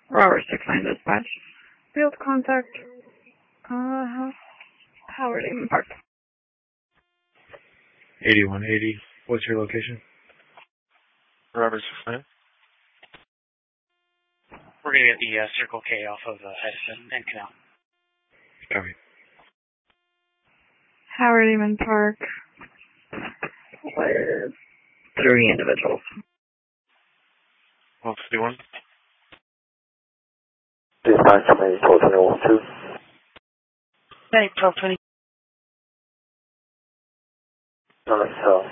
Robert 69 dispatch. Field contact. Howard Amon Park. 8180. What's your location? Robert 69. We're going to get the Circle K off of Edison and Canal. Copy. Howard Amon Park with 3 individuals. 151. Dispatch, May 1220. Hey, 1220. North South.